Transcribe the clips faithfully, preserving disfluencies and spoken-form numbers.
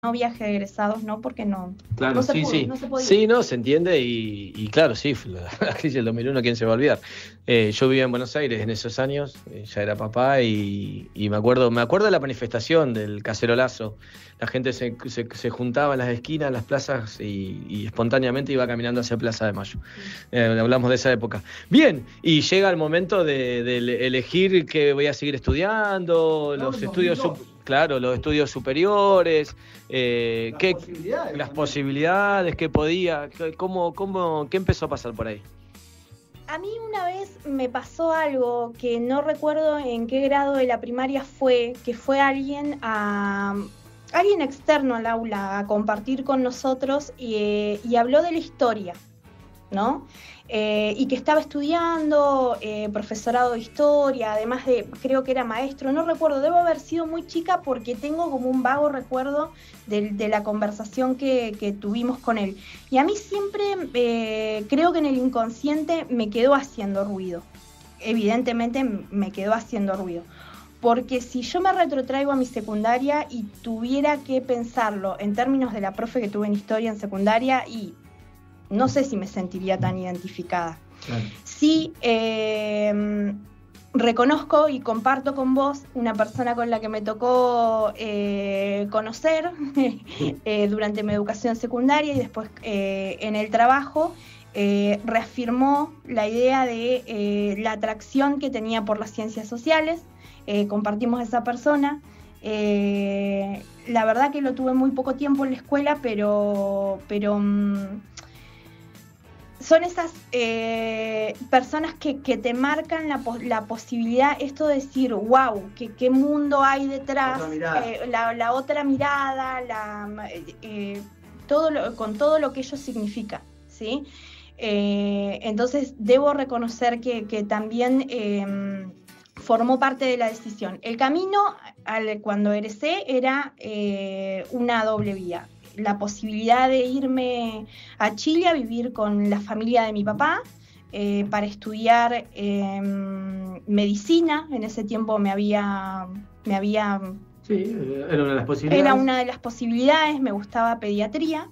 no viaje de egresados, no, porque no, Claro, no se sí, pudo, sí. no se podía. Sí, no, se entiende y, y claro, sí, la, la crisis del dos mil uno, ¿quién se va a olvidar? Eh, yo vivía en Buenos Aires en esos años, eh, ya era papá y, y me acuerdo me acuerdo de la manifestación del cacerolazo. La gente se, se, se juntaba en las esquinas, en las plazas y, y espontáneamente iba caminando hacia Plaza de Mayo. Eh, hablamos de esa época. Bien, y llega el momento de, de elegir qué voy a seguir estudiando, No, los no, estudios, no. sup- claro, los estudios superiores, eh, Las qué, posibilidades. las posibilidades que podía, qué- cómo, cómo, qué empezó a pasar por ahí. A mí una vez me pasó algo que no recuerdo en qué grado de la primaria fue, que fue alguien a alguien externo al aula a compartir con nosotros y, y habló de la historia, ¿no? Eh, y que estaba estudiando eh, profesorado de historia, además de, creo que era maestro, no recuerdo, debo haber sido muy chica porque tengo como un vago recuerdo de, de la conversación que, que tuvimos con él. Y a mí siempre, eh, creo que en el inconsciente me quedó haciendo ruido, evidentemente me quedó haciendo ruido. Porque si yo me retrotraigo a mi secundaria y tuviera que pensarlo en términos de la profe que tuve en historia en secundaria, y no sé si me sentiría tan identificada. Claro. Sí, eh, reconozco y comparto con vos una persona con la que me tocó eh, conocer eh, durante mi educación secundaria y después eh, en el trabajo, eh, reafirmó la idea de eh, la atracción que tenía por las ciencias sociales. Eh, compartimos esa persona. Eh, la verdad que lo tuve muy poco tiempo en la escuela, pero... pero mmm, son esas eh, personas que, que te marcan la, la posibilidad, esto de decir, wow, que, qué mundo hay detrás, Otra mirada. eh, la, la otra mirada, la, eh, todo lo, con todo lo que ello significa, ¿sí? Eh, entonces, debo reconocer que, que también eh, formó parte de la decisión. El camino, al, cuando egresé, era eh, una doble vía. La posibilidad de irme a Chile a vivir con la familia de mi papá eh, para estudiar eh, medicina. En ese tiempo me había, me había... Sí, era una de las posibilidades. Era una de las posibilidades, me gustaba pediatría.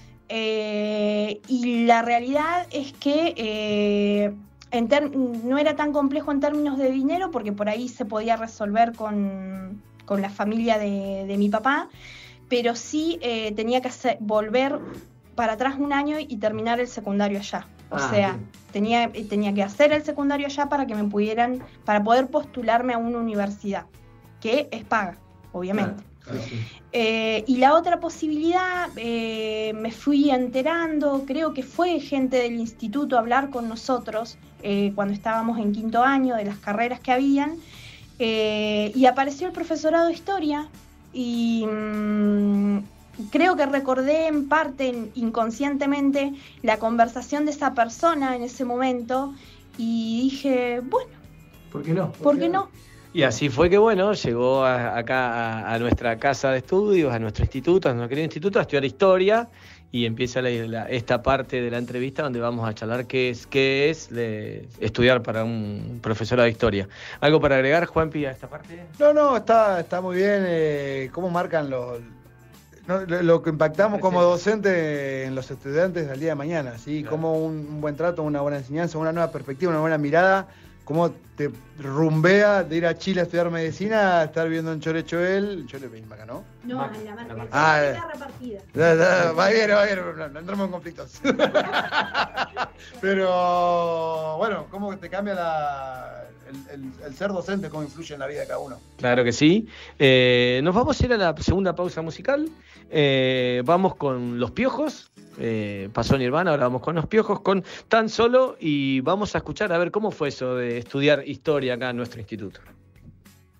Eh, y la realidad es que eh, en ter- no era tan complejo en términos de dinero porque por ahí se podía resolver con, con la familia de, de mi papá. Pero sí eh, tenía que hacer, volver para atrás un año y terminar el secundario allá. O Ah, sea, bien. tenía, tenía que hacer el secundario allá para que me pudieran, para poder postularme a una universidad, que es paga, obviamente. Claro, sí. Eh, y la otra posibilidad, eh, me fui enterando, creo que fue gente del instituto a hablar con nosotros eh, cuando estábamos en quinto año, de las carreras que habían, eh, y apareció el profesorado de historia. Y mmm, creo que recordé en parte, inconscientemente, la conversación de esa persona en ese momento y dije, bueno, ¿Por qué no? ¿por qué no? Y así fue que, bueno, llegó a- acá a, a nuestra casa de estudios, a nuestro instituto, a nuestro querido instituto, a estudiar historia y empieza la- la- esta parte de la entrevista donde vamos a charlar qué es, qué es de estudiar para un profesorado de historia. ¿Algo para agregar, Juanpi, a esta parte? No, no, está, está muy bien. Eh, ¿Cómo marcan los, no, lo, lo que impactamos como docente en los estudiantes del día de mañana? ¿Sí? Claro. Cómo un, un buen trato, una buena enseñanza, una nueva perspectiva, una buena mirada, cómo te rumbea de ir a Chile a estudiar medicina a estar viviendo en Chorechoel. Yo le pedí acá, ¿no? No, Mac- en la marca. la marca. Ah, Está repartida. Da, da, va bien, va bien, no, no entramos en conflictos. Pero bueno, ¿cómo te cambia la, el, el- el ser docente? ¿Cómo influye en la vida de cada uno? Claro que sí. Eh, nos vamos a ir a la segunda pausa musical. Eh, vamos con Los Piojos. Eh, pasó Nirvana, ahora vamos con Los Piojos, con Tan Solo, y vamos a escuchar a ver cómo fue eso de estudiar historia acá en nuestro instituto.